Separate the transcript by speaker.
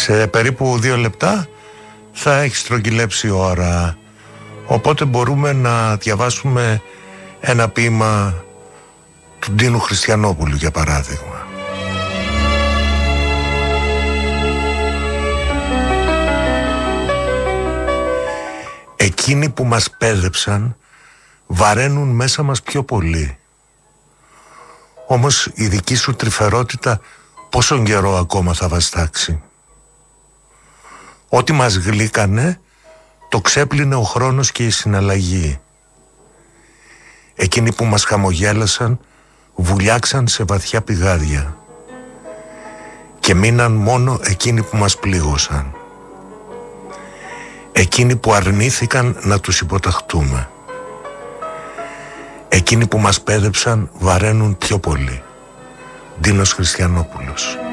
Speaker 1: Σε περίπου 2 λεπτά θα έχει στρογγυλέψει η ώρα. Οπότε μπορούμε να διαβάσουμε ένα ποίημα του Ντίνου Χριστιανόπουλου, για παράδειγμα. Εκείνοι που μας πέδεψαν βαραίνουν μέσα μας πιο πολύ. Όμως η δική σου τρυφερότητα πόσον καιρό ακόμα θα βαστάξει? Ό,τι μας γλύκανε το ξέπλυνε ο χρόνος και η συναλλαγή. Εκείνοι που μας χαμογέλασαν βουλιάξαν σε βαθιά πηγάδια και μείναν μόνο εκείνοι που μας πλήγωσαν. Εκείνοι που αρνήθηκαν να τους υποταχτούμε. Εκείνοι που μας πέδεψαν βαραίνουν πιο πολύ. Ντίνος Χριστιανόπουλος.